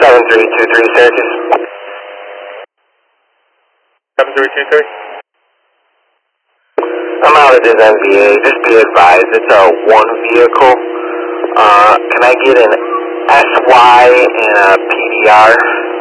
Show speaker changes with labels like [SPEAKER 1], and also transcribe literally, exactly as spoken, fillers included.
[SPEAKER 1] seven three two three Syracuse.
[SPEAKER 2] seven three two three.
[SPEAKER 1] I'm out at this N B A. Just be advised, it's a one vehicle. Uh, can I get an S Y and a P D R?